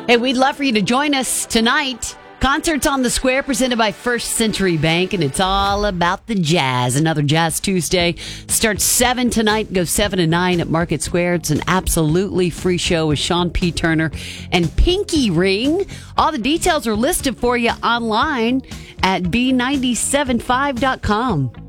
Hey, we'd love for you to join us tonight. Concerts on the Square presented by First Century Bank, and it's all about the jazz. Another Jazz Tuesday starts 7 tonight, goes 7 to 9 at Market Square. It's an absolutely free show with Sean P. Turner and Pinky Ring. All the details are listed for you online at B975.com.